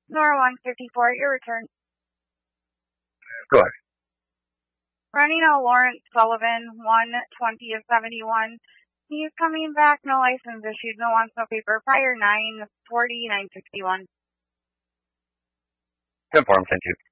Nora 154, your return. Go ahead. Running out Lawrence Sullivan, 120 of 71. He's coming back, no license issued, no wants, no paper. Prior 940, 961. 10-4, thank you.